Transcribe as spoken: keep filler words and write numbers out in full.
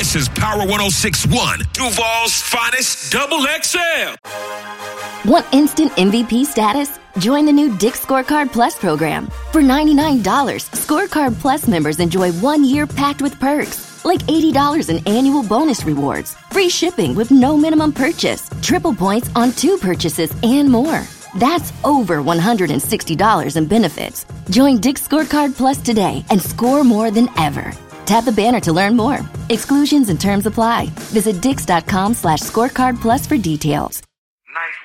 This is Power one oh six point one, Duval's finest double X L. Want instant M V P status? Join the new Dick's Scorecard Plus program. For ninety-nine dollars, Scorecard Plus members enjoy one year packed with perks, like eighty dollars in annual bonus rewards, free shipping with no minimum purchase, triple points on two purchases, and more. That's over one hundred sixty dollars in benefits. Join Dick's Scorecard Plus today and score more than ever. Tap the banner to learn more. Exclusions and terms apply. Visit dix.com slash scorecard plus for details.